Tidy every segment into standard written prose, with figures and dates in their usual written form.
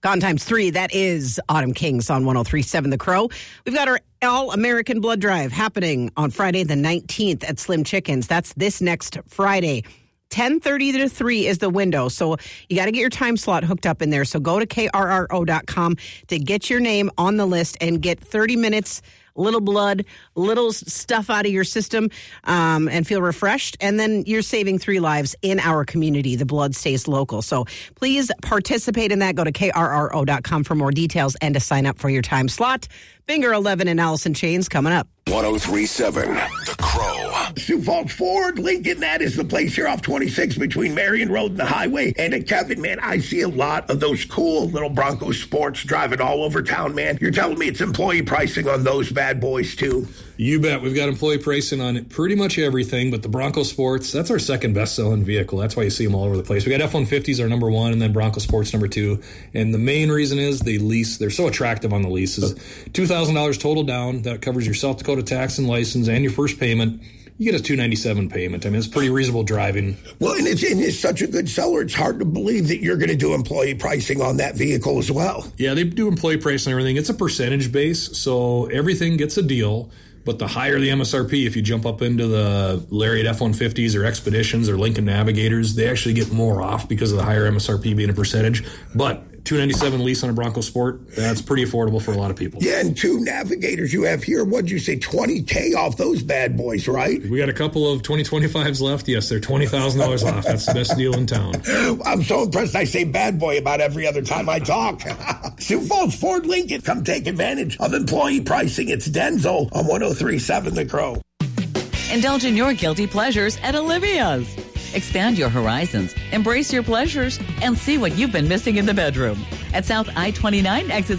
Gone times 3, that is Autumn Kings on 103.7 The Crow. We've got our All-American Blood Drive happening on Friday the 19th at Slim Chickens. That's this next Friday. 10:30 to 3 is the window, so you got to get your time slot hooked up in there. So go to krro.com to get your name on the list and get 30 minutes, little blood, little stuff out of your system, and feel refreshed. And then you're saving 3 lives in our community. The blood stays local. So please participate in that. Go to krro.com for more details and to sign up for your time slot. Finger 11 and Allison Chains coming up. 103.7 The Crow. Sioux Falls Ford, Lincoln, that is the place here off 26 between Marion Road and the highway. And at Kevin, man, I see a lot of those cool little Bronco Sports driving all over town, man. You're telling me it's employee pricing on those bad boys, too? You bet. We've got employee pricing on pretty much everything, but the Bronco Sports, that's our second best-selling vehicle. That's why you see them all over the place. We got F-150s, our number 1, and then Bronco Sports number 2. And the main reason is they lease. They're so attractive on the leases. $2,000 total down. That covers your South Dakota tax and license and your first payment. You get a $297 payment. I mean, it's pretty reasonable driving. Well, and it's such a good seller, it's hard to believe that you're going to do employee pricing on that vehicle as well. Yeah, they do employee pricing and everything. It's a percentage base, so everything gets a deal. But the higher the MSRP, if you jump up into the Lariat F-150s or Expeditions or Lincoln Navigators, they actually get more off because of the higher MSRP being a percentage. But $297 lease on a Bronco Sport, that's pretty affordable for a lot of people. Yeah, and 2 Navigators you have here, what'd you say, $20K off those bad boys, right? We got a couple of 2025s left. Yes, they're $20,000 off. That's the best deal in town. I'm so impressed I say bad boy about every other time I talk. Sioux Falls Ford Lincoln, come take advantage of employee pricing. It's Denzel on 103.7 The Crow. Indulge in your guilty pleasures at Olivia's. Expand your horizons, embrace your pleasures, and see what you've been missing in the bedroom at South I-29 exit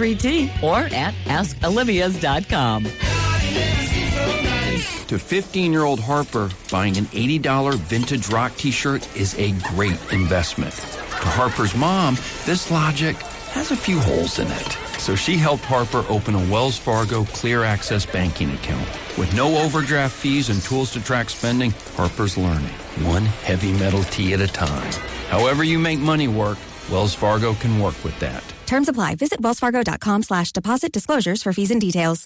73T or at askolivias.com. To 15-year-old Harper, buying an $80 vintage rock t-shirt is a great investment. To Harper's mom, this logic has a few holes in it. So she helped Harper open a Wells Fargo Clear Access banking account. With no overdraft fees and tools to track spending, Harper's learning, one heavy metal tee at a time. However you make money work, Wells Fargo can work with that. Terms apply. Visit wellsfargo.com/deposit disclosures for fees and details.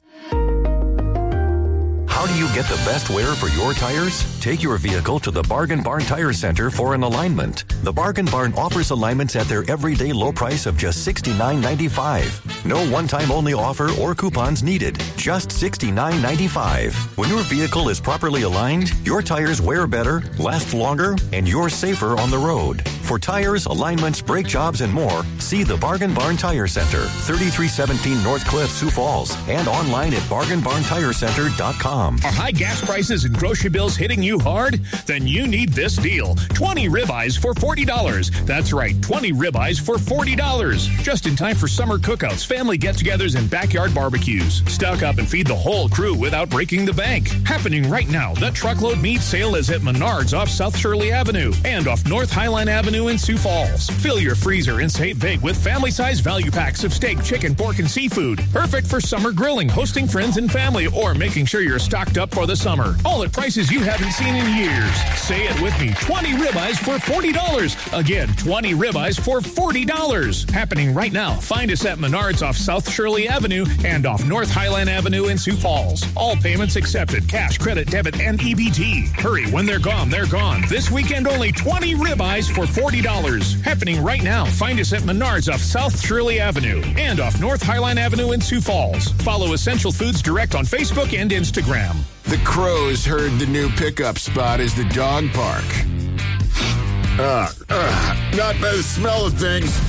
How do you get the best wear for your tires? Take your vehicle to the Bargain Barn Tire Center for an alignment. The Bargain Barn offers alignments at their everyday low price of just $69.95. No one-time only offer or coupons needed. Just $69.95. When your vehicle is properly aligned, your tires wear better, last longer, and you're safer on the road. For tires, alignments, brake jobs, and more, see the Bargain Barn Tire Center, 3317 North Cliff, Sioux Falls, and online at bargainbarntirecenter.com. Are high gas prices and grocery bills hitting you hard? Then you need this deal. 20 ribeyes for $40. That's right, 20 ribeyes for $40. Just in time for summer cookouts, family get-togethers, and backyard barbecues. Stock up and feed the whole crew without breaking the bank. Happening right now, the truckload meat sale is at Menards off South Shirley Avenue and off North Highline Avenue in Sioux Falls. Fill your freezer and save big with family-size value packs of steak, chicken, pork, and seafood. Perfect for summer grilling, hosting friends and family, or making sure you're stocked up for the summer. All at prices you haven't seen in years. Say it with me. 20 ribeyes for $40. Again, 20 ribeyes for $40. Happening right now. Find us at Menards off South Shirley Avenue and off North Highland Avenue in Sioux Falls. All payments accepted. Cash, credit, debit, and EBT. Hurry. When they're gone, they're gone. This weekend only 20 ribeyes for $40. Happening right now. Find us at Menards off South Shirley Avenue and off North Highline Avenue in Sioux Falls. Follow Essential Foods Direct on Facebook and Instagram. The Crows heard the new pickup spot is the dog park. Not by the smell of things.